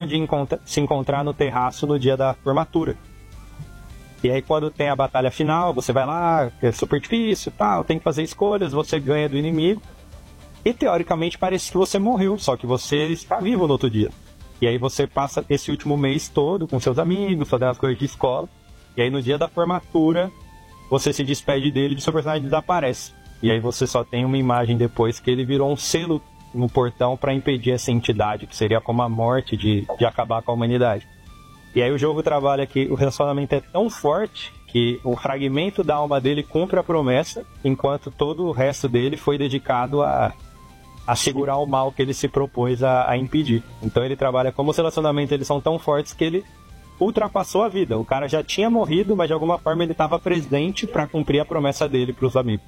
de se encontrar no terraço no dia da formatura. E aí quando tem a batalha final, você vai lá, é super difícil, tal, tem que fazer escolhas, você ganha do inimigo. E teoricamente parece que você morreu, só que você está vivo no outro dia. E aí você passa esse último mês todo com seus amigos, fazendo as coisas de escola. E aí no dia da formatura, você se despede dele e o seu personagem desaparece. E aí você só tem uma imagem depois que ele virou um selo no portão para impedir essa entidade, que seria como a morte de acabar com a humanidade. E aí o jogo trabalha que o relacionamento é tão forte que o fragmento da alma dele cumpre a promessa, enquanto todo o resto dele foi dedicado a segurar o mal que ele se propôs a impedir. Então ele trabalha como os relacionamentos eles são tão fortes que ele ultrapassou a vida. O cara já tinha morrido, mas de alguma forma ele estava presente para cumprir a promessa dele para os amigos.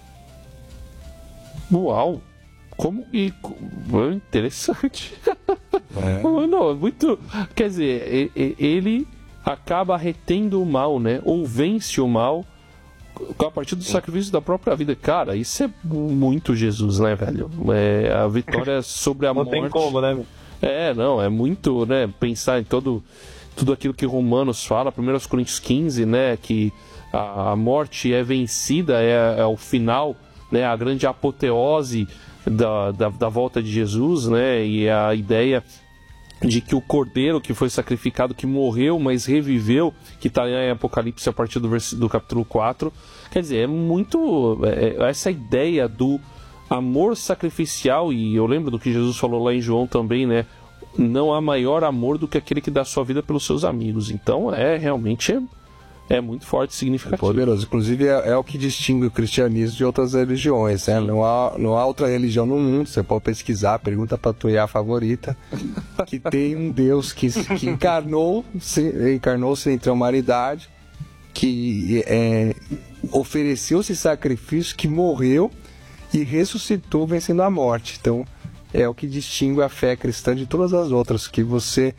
Uau! Como que... Interessante. Não, muito... Quer dizer, ele acaba retendo o mal, né? Ou vence o mal a partir do sacrifício da própria vida. Cara, isso é muito Jesus, né, velho? A vitória sobre a morte... Não tem como, né? Não, é muito, né? Pensar em tudo aquilo que Romanos fala, 1 Coríntios 15, né? Que a morte é vencida, é o final, né? A grande apoteose da volta de Jesus, né? E a ideia de que o cordeiro que foi sacrificado, que morreu, mas reviveu, que está em Apocalipse a partir do capítulo 4. Quer dizer, é muito... essa ideia do amor sacrificial, e eu lembro do que Jesus falou lá em João também, né? Não há maior amor do que aquele que dá sua vida pelos seus amigos. Então, realmente é muito forte e significativo. É poderoso. Inclusive, é o que distingue o cristianismo de outras religiões, né? Não há outra religião no mundo, você pode pesquisar, pergunta para a tua IA favorita, que tem um Deus que encarnou-se entre a humanidade, que ofereceu esse sacrifício, que morreu e ressuscitou vencendo a morte. Então, é o que distingue a fé cristã de todas as outras, que você,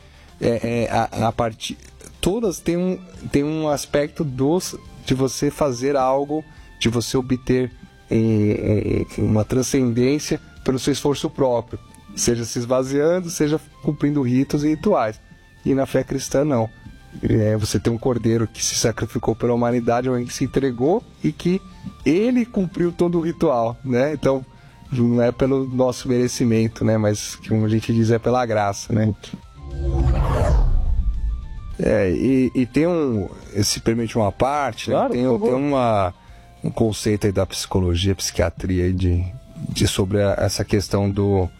todas têm um aspecto de você fazer algo, de você obter uma transcendência pelo seu esforço próprio, seja se esvaziando, seja cumprindo ritos e rituais. E na fé cristã não. Você tem um cordeiro que se sacrificou pela humanidade, alguém que se entregou e que ele cumpriu todo o ritual, né? Então não é pelo nosso merecimento, né? Mas como a gente diz, é pela graça, né? E tem se permite uma parte, claro, né? Tem um conceito aí da psicologia, psiquiatria aí sobre essa questão do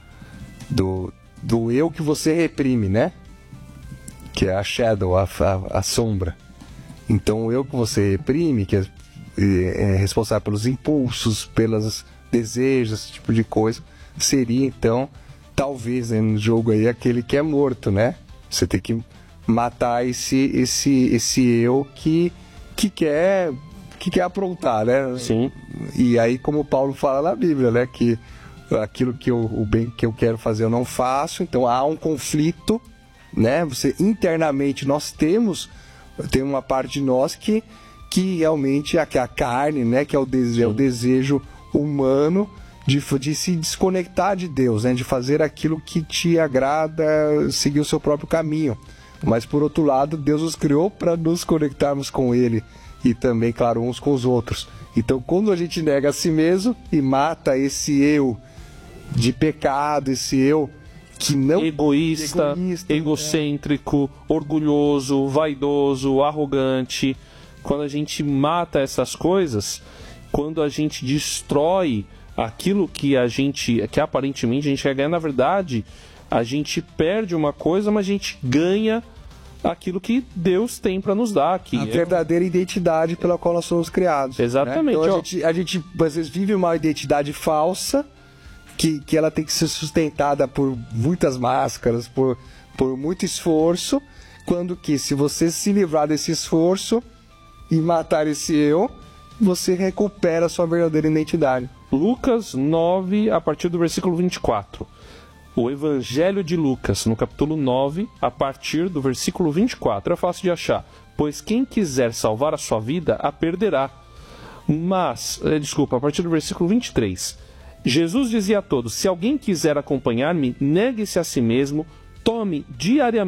eu que você reprime, né? Que é a shadow, a sombra. Então o eu que você reprime, que é responsável pelos impulsos, pelos desejos, esse tipo de coisa, seria então, talvez, né, no jogo aí, aquele que é morto, né? Você tem que matar esse eu que quer aprontar, né? Sim. E aí, como Paulo fala na Bíblia, né? Que aquilo o bem que eu quero fazer eu não faço, então há um conflito, né? Internamente nós tem uma parte de nós que realmente é a carne, né? Que é o desejo humano de se desconectar de Deus, né? De fazer aquilo que te agrada, seguir o seu próprio caminho. Mas, por outro lado, Deus nos criou para nos conectarmos com Ele e também, claro, uns com os outros. Então, quando a gente nega a si mesmo e mata esse eu de pecado, esse eu que não... Egoísta, egocêntrico, orgulhoso, vaidoso, arrogante. Quando a gente mata essas coisas, quando a gente destrói aquilo que aparentemente a gente quer ganhar, na verdade, a gente perde uma coisa, mas a gente ganha aquilo que Deus tem para nos dar. A verdadeira identidade pela qual nós somos criados. Exatamente. Né? Então a gente às vezes vive uma identidade falsa, que ela tem que ser sustentada por muitas máscaras, por muito esforço, quando que se você se livrar desse esforço e matar esse eu, você recupera a sua verdadeira identidade. Lucas 9, a partir do versículo 24. O Evangelho de Lucas, no capítulo 9, a partir do versículo 24. É fácil de achar. Pois quem quiser salvar a sua vida, a perderá. A partir do versículo 23. Jesus dizia a todos: se alguém quiser acompanhar-me, negue-se a si mesmo, tome diariamente